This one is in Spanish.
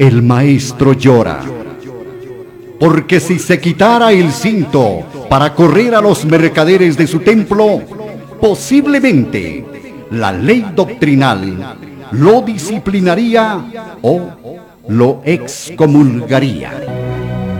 el maestro llora, porque si se quitara el cinto para correr a los mercaderes de su templo, posiblemente la ley doctrinal lo disciplinaría o lo excomulgaría.